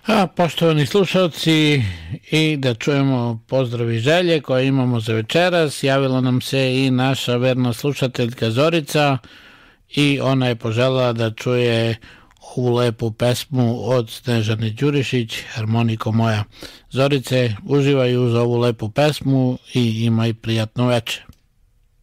Poštovani slušalci, i da čujemo pozdrav i želje koje imamo za večeras. Javila nam se i naša verna slušateljka Zorica i ona je poželjela da čuje ovu lepu pesmu od Snežane Đurišić, Harmoniko moja. Zorice, uživaj uz ovu lepu pesmu i imaj prijatno veče.